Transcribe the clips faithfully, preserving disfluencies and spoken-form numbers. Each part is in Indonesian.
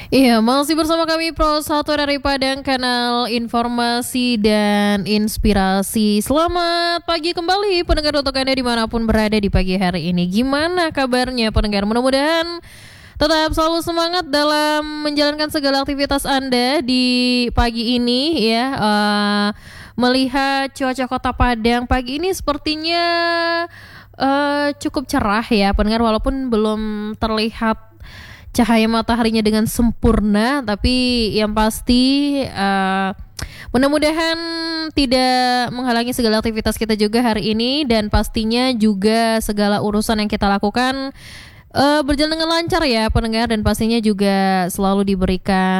Iya, masih bersama kami Pro satu dari Padang, kanal informasi dan inspirasi. Selamat pagi kembali pendengar untuk Anda dimanapun berada di pagi hari ini. Gimana kabarnya pendengar? Mudah-mudahan tetap selalu semangat dalam menjalankan segala aktivitas Anda di pagi ini ya. Uh, melihat cuaca kota Padang pagi ini sepertinya uh, cukup cerah ya pendengar, walaupun belum terlihat cahaya mataharinya dengan sempurna, tapi yang pasti uh, mudah-mudahan tidak menghalangi segala aktivitas kita juga hari ini, dan pastinya juga segala urusan yang kita lakukan uh, berjalan dengan lancar ya pendengar, dan pastinya juga selalu diberikan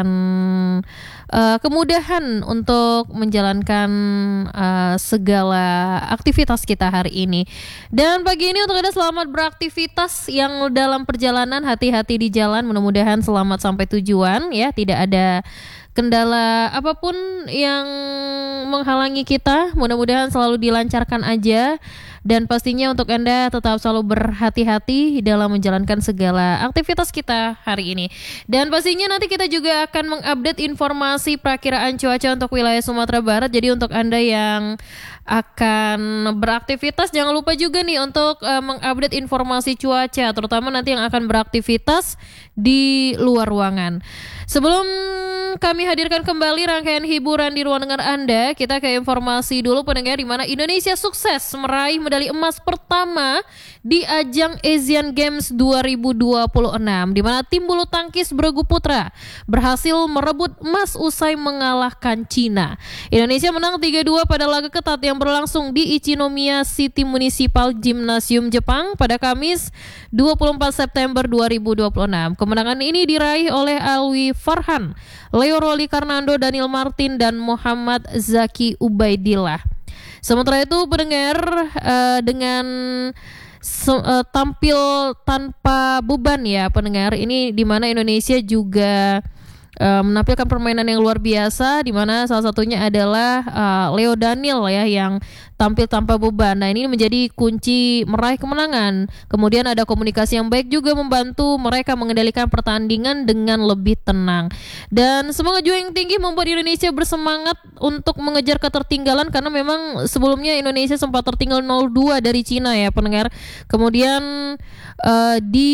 uh, kemudahan untuk menjalankan uh, segala aktivitas kita hari ini. Dan pagi ini untuk Anda selamat beraktivitas yang dalam perjalanan, hati-hati di jalan, mudah-mudahan selamat sampai tujuan ya, tidak ada kendala apapun yang menghalangi kita, mudah-mudahan selalu dilancarkan aja. Dan pastinya untuk Anda tetap selalu berhati-hati dalam menjalankan segala aktivitas kita hari ini. Dan pastinya nanti kita juga akan mengupdate informasi perakiraan cuaca untuk wilayah Sumatera Barat. Jadi untuk Anda yang akan beraktivitas, jangan lupa juga nih untuk uh, mengupdate informasi cuaca, terutama nanti yang akan beraktivitas di luar ruangan. Sebelum kami hadirkan kembali rangkaian hiburan di ruang dengar Anda, kita ke informasi dulu pendengar, di mana Indonesia sukses meraih medali emas pertama di ajang Asian Games dua ribu dua puluh enam, di mana tim bulu tangkis beregu putra berhasil merebut emas usai mengalahkan Cina. Indonesia menang tiga dua pada laga ketat yang berlangsung di Ichinomiya City Municipal Gymnasium Jepang pada Kamis dua puluh empat September dua ribu dua puluh enam. Kemenangan ini diraih oleh Alwi Farhan, Leo Roli Karnando, Daniel Martin, dan Muhammad Zaki Ubaidillah. Sementara itu pendengar, uh, dengan se- uh, tampil tanpa beban ya pendengar, ini di mana Indonesia juga Uh, menampilkan permainan yang luar biasa, di mana salah satunya adalah uh, Leo Daniel ya yang tampil tanpa beban. Nah, ini menjadi kunci meraih kemenangan. Kemudian ada komunikasi yang baik juga membantu mereka mengendalikan pertandingan dengan lebih tenang. Dan semangat juang yang tinggi membuat Indonesia bersemangat untuk mengejar ketertinggalan, karena memang sebelumnya Indonesia sempat tertinggal nol dua dari Cina ya pendengar. Kemudian uh, di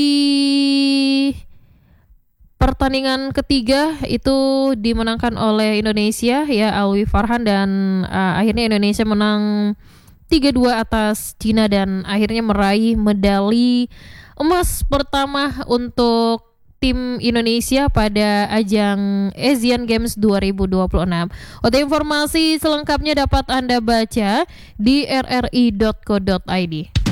pertandingan ketiga itu dimenangkan oleh Indonesia ya, Alwi Farhan, dan uh, akhirnya Indonesia menang tiga dua atas Cina dan akhirnya meraih medali emas pertama untuk tim Indonesia pada ajang Asian Games dua ribu dua puluh enam. Untuk informasi selengkapnya dapat Anda baca di r r i dot co dot i d.